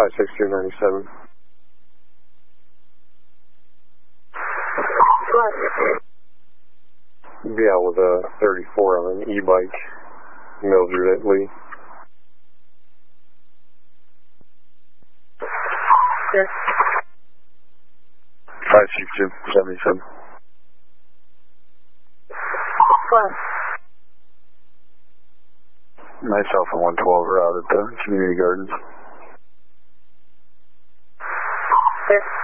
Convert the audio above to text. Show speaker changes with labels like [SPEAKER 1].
[SPEAKER 1] 56297. Be out with a 34 on an e-bike, Mildred at Lee.
[SPEAKER 2] Yes.
[SPEAKER 1] 56277.
[SPEAKER 2] What?
[SPEAKER 1] Myself and 112 are out at the community gardens.
[SPEAKER 2] Yes.